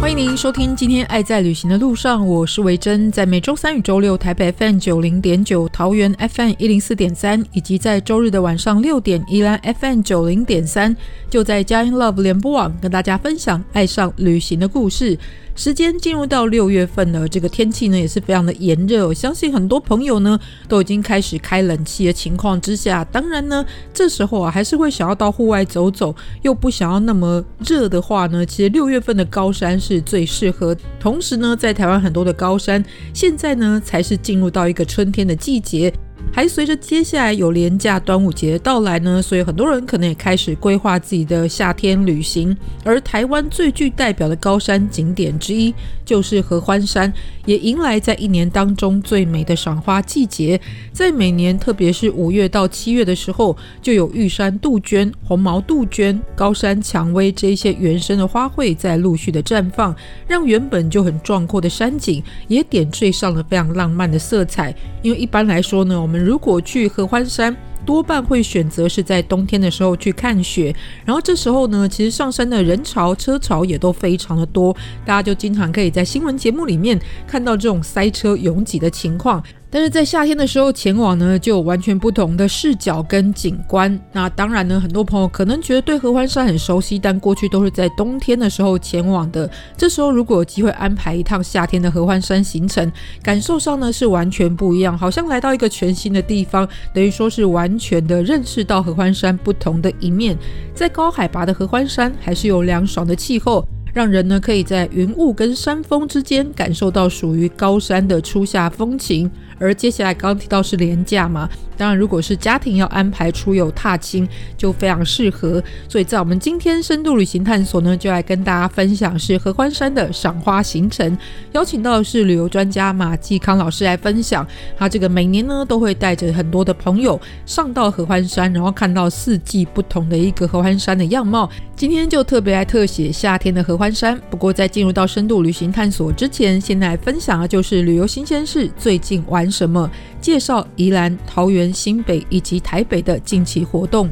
欢迎您收听今天爱在旅行的路上，我是维珍，在每周三与周六台北 FM 90.9、桃园 FM 104.3，以及在周日的晚上6点宜兰 FM 90.3，就在佳音 Love 联播网跟大家分享爱上旅行的故事。时间进入到6月份了，这个天气呢也是非常的炎热，我相信很多朋友呢都已经开始开冷气的情况之下，当然呢这时候还是会想要到户外走走，又不想要那么热的话呢，其实6月份的高山是最适合。同时呢，在台湾很多的高山现在呢才是进入到一个春天的季节，还随着接下来有连假端午节的到来呢，所以很多人可能也开始规划自己的夏天旅行。而台湾最具代表的高山景点之一就是合欢山，也迎来在一年当中最美的赏花季节。在每年特别是5月到7月的时候，就有玉山杜鹃、红毛杜鹃、高山蔷薇这一些原生的花卉在陆续的绽放，让原本就很壮阔的山景也点缀上了非常浪漫的色彩。因为一般来说呢，我们如果去合欢山多半会选择是在冬天的时候去看雪，然后这时候呢，其实上山的人潮车潮也都非常的多，大家就经常可以在新闻节目里面看到这种塞车拥挤的情况。但是在夏天的时候前往呢，就有完全不同的视角跟景观。那当然呢，很多朋友可能觉得对合欢山很熟悉，但过去都是在冬天的时候前往的，这时候如果有机会安排一趟夏天的合欢山行程，感受上呢是完全不一样，好像来到一个全新的地方，等于说是完全的认识到合欢山不同的一面。在高海拔的合欢山还是有凉爽的气候，让人呢可以在云雾跟山峰之间感受到属于高山的初夏风情。而接下来刚刚提到是连假嘛，当然如果是家庭要安排出游踏青就非常适合。所以在我们今天深度旅行探索呢，就来跟大家分享是合欢山的赏花行程。邀请到的是旅游专家马继康老师来分享，他这个每年呢都会带着很多的朋友上到合欢山，然后看到4季不同的一个合欢山的样貌。今天就特别来特写夏天的合欢山。不过在进入到深度旅行探索之前，先来分享的就是旅游新鲜事最近玩什么，介绍宜兰、桃园、新北以及台北的近期活动。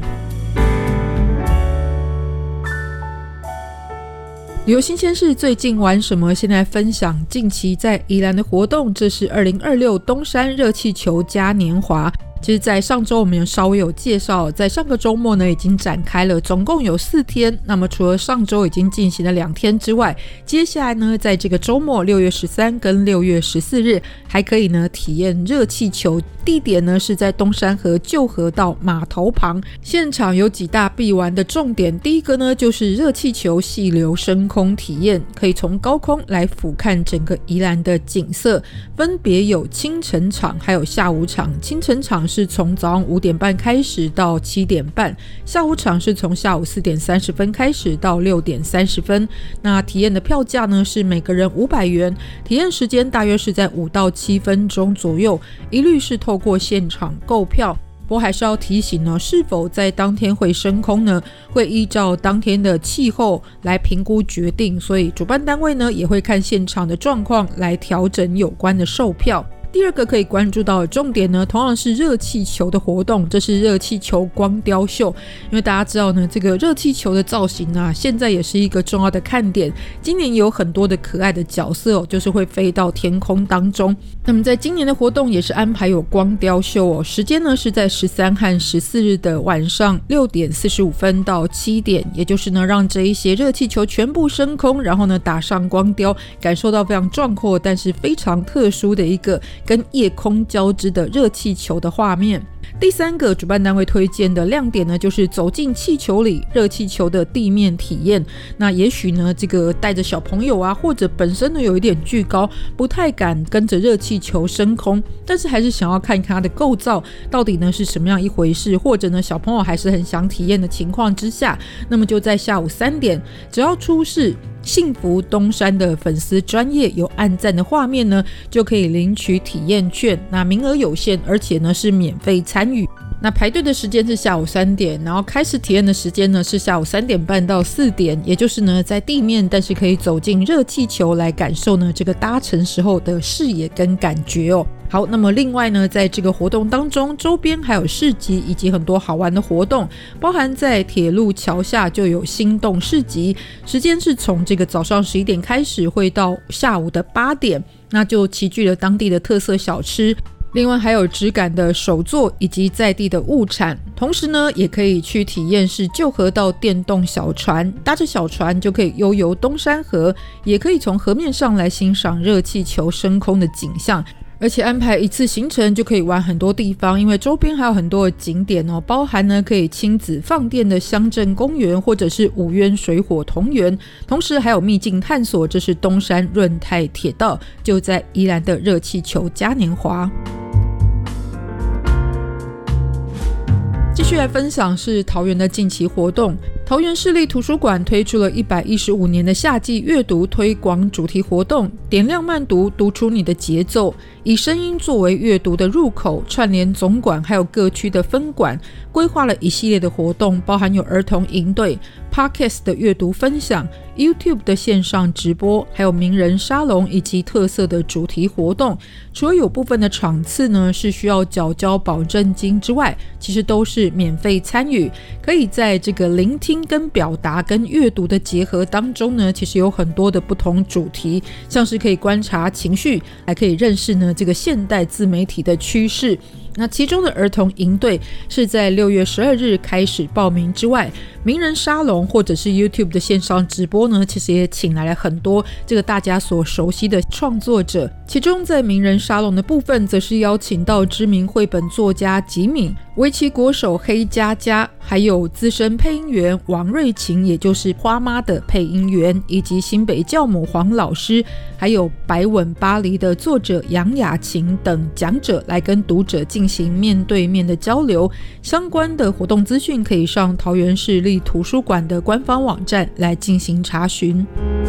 旅游新鲜事最近玩什么，先来分享近期在宜兰的活动。这是2026东山热气球嘉年华。其实在上周我们稍微有介绍，在上个周末呢已经展开了，总共有4天。那么除了上周已经进行了2天之外，接下来呢在这个周末6月13跟6月14日还可以呢体验热气球。地点呢是在东山河旧河道码头旁，现场有几大必玩的重点。第一个呢就是热气球细流升空体验，可以从高空来俯瞰整个宜兰的景色，分别有清晨场还有下午场。清晨场是从早上5点半开始到7点半，下午场是从下午4点30分开始到6点30分。那体验的票价呢是每个人500元，体验时间大约是在5到7分钟左右，一律是透过现场购票。不过还是要提醒呢，是否在当天会升空呢，会依照当天的气候来评估决定，所以主办单位呢也会看现场的状况来调整有关的售票。第二个可以关注到的重点呢，同样是热气球的活动，这是热气球光雕秀。因为大家知道呢，这个热气球的造型啊，现在也是一个重要的看点。今年有很多的可爱的角色哦，就是会飞到天空当中。那么在今年的活动也是安排有光雕秀哦，时间呢是在13和14日的晚上6点45分到7点，也就是呢让这一些热气球全部升空，然后呢打上光雕，感受到非常壮阔但是非常特殊的一个跟夜空交织的热气球的画面。第三个主办单位推荐的亮点呢，就是走进气球里热气球的地面体验。那也许呢，这个带着小朋友啊，或者本身呢有一点巨高，不太敢跟着热气球升空，但是还是想要看看它的构造到底呢是什么样一回事，或者呢小朋友还是很想体验的情况之下，那么就在下午3点，只要出示幸福东山的粉丝专页有按赞的画面呢，就可以领取体验券。那名额有限，而且呢是免费参与。 那排队的时间是下午3点，然后开始体验的时间呢是下午3点半到4点，也就是呢在地面，但是可以走进热气球来感受呢这个搭乘时候的视野跟感觉哦。好，那么另外呢，在这个活动当中，周边还有市集以及很多好玩的活动，包含在铁路桥下就有心动市集，时间是从这个早上11点开始，会到下午的8点，那就齐聚了当地的特色小吃。另外还有质感的手作以及在地的物产，同时呢也可以去体验是旧河道电动小船，搭着小船就可以悠游东山河，也可以从河面上来欣赏热气球升空的景象。而且安排一次行程就可以玩很多地方，因为周边还有很多的景点哦，包含呢可以亲子放电的乡镇公园，或者是五渊水火同园，同时还有秘境探索，这是东山润泰铁道，就在宜兰的热气球嘉年华。继续来分享是桃园的近期活动。桃园市立图书馆推出了115年的夏季阅读推广主题活动，点亮慢读，读出你的节奏，以声音作为阅读的入口，串联总馆还有各区的分馆，规划了一系列的活动，包含有儿童营队、Podcast 的阅读分享、YouTube 的线上直播，还有名人沙龙以及特色的主题活动。除了有部分的场次呢是需要缴交保证金之外，其实都是免费参与，可以在这个聆听跟表达跟阅读的结合当中呢，其实有很多的不同主题，像是可以观察情绪，还可以认识呢这个现代自媒体的趋势。那其中的儿童营队是在6月12日开始报名之外，名人沙龙或者是 YouTube 的线上直播呢，其实也请来了很多这个大家所熟悉的创作者。其中在名人沙龙的部分，则是邀请到知名绘本作家吉米、围棋国手黑佳佳，还有资深配音员王瑞琴，也就是花妈的配音员，以及新北教母黄老师，还有百吻巴黎的作者杨雅琴等讲者来跟读者进行面对面的交流。相关的活动资讯可以上桃园市立图书馆的官方网站来进行查询。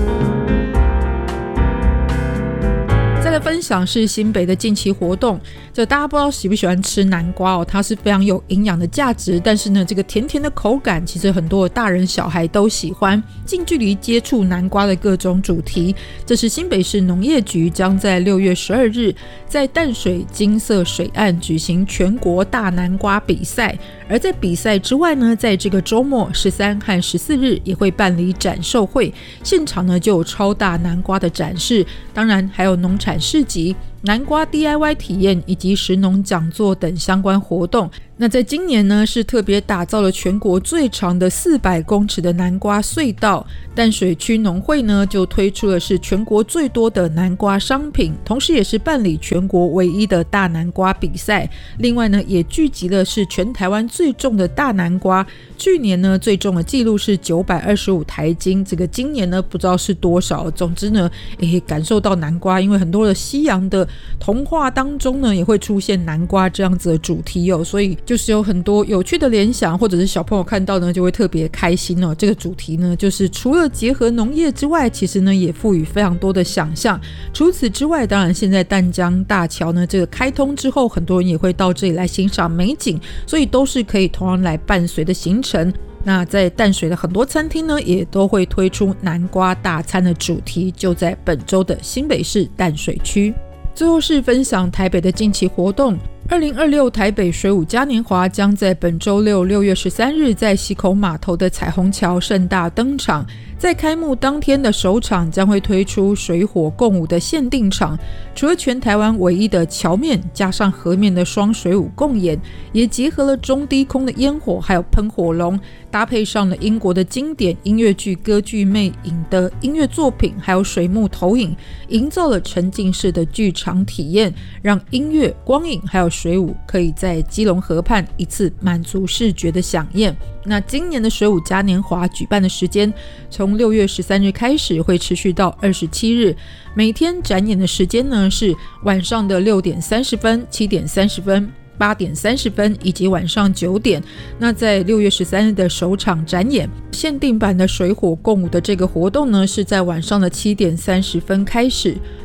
再来分享是新北的近期活动，这大家不知道喜不喜欢吃南瓜哦，它是非常有营养的价值，但是呢这个甜甜的口感其实很多的大人小孩都喜欢。近距离接触南瓜的各种主题，这是新北市农业局将在6月12日在淡水金色水岸举行全国大南瓜比赛。而在比赛之外呢，在这个周末13和14日也会办理展售会，现场呢就有超大南瓜的展示，当然还有农产市集、南瓜 DIY 体验以及食农讲座等相关活动。那在今年呢，是特别打造了全国最长的400公尺的南瓜隧道。淡水区农会呢，就推出的是全国最多的南瓜商品，同时也是办理全国唯一的大南瓜比赛。另外呢，也聚集了是全台湾最重的大南瓜。去年呢，最重的记录是925台斤，这个今年呢，不知道是多少。总之呢，感受到南瓜，因为很多的西洋的童话当中呢，也会出现南瓜这样子的主题哦，所以就是有很多有趣的联想，或者是小朋友看到呢就会特别开心哦。这个主题呢，就是除了结合农业之外，其实呢也赋予非常多的想象。除此之外，当然现在淡江大桥呢这个开通之后，很多人也会到这里来欣赏美景，所以都是可以同样来伴随的行程。那在淡水的很多餐厅呢，也都会推出南瓜大餐的主题，就在本周的新北市淡水区。最后是分享台北的近期活动。2026台北水舞嘉年华将在本周六6月13日在溪口码头的彩虹桥盛大登场。在开幕当天的首场将会推出水火共舞的限定场，除了全台湾唯一的桥面加上河面的双水舞共演，也结合了中低空的烟火还有喷火龙，搭配上了英国的经典音乐剧《歌剧魅影》的音乐作品，还有水幕投影，营造了沉浸式的剧场体验，让音乐、光影还有水舞可以在基隆河畔一次满足视觉的飨宴。那今年的水舞嘉年华举办的时间从6月13日开始，会持续到27日，每天展演的时间呢是晚上的6点30分、7点30分、8点30分以及晚上9点。那在6月13日的首场展演，限定版的水火共舞的这个活动呢，是在晚上的7点30分开始。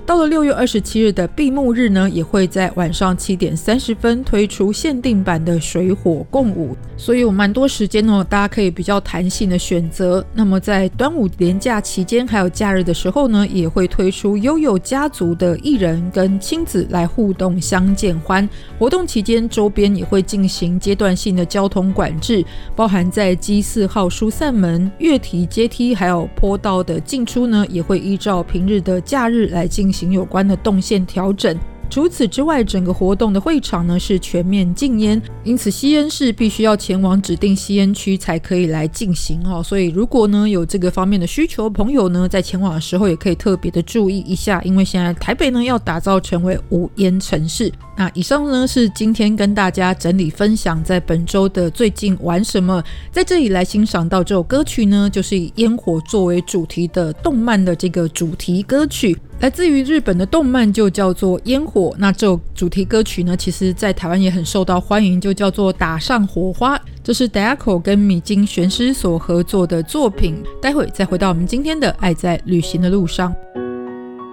到了6月27日的闭幕日呢，也会在晚上7点30分推出限定版的水火共舞，所以有蛮多时间大家可以比较弹性的选择。那么在端午连假期间还有假日的时候呢，也会推出悠悠家族的艺人跟亲子来互动相见欢。活动期间周边也会进行阶段性的交通管制，包含在基4号疏散门、月堤阶梯还有坡道的进出呢，也会依照平日的假日来进行有关的动线调整。除此之外，整个活动的会场呢是全面禁烟，因此吸烟是必须要前往指定吸烟区才可以来进行所以如果呢有这个方面的需求的朋友呢，在前往的时候也可以特别的注意一下，因为现在台北呢要打造成为无烟城市。那以上呢是今天跟大家整理分享在本周的最近玩什么。在这里来欣赏到这首歌曲呢，就是以烟火作为主题的动漫的这个主题歌曲，来自于日本的动漫，就叫做烟火。那这首主题歌曲呢，其实在台湾也很受到欢迎，就叫做打上火花。这是 Dayako 跟米津玄师所合作的作品。待会再回到我们今天的爱在旅行的路上。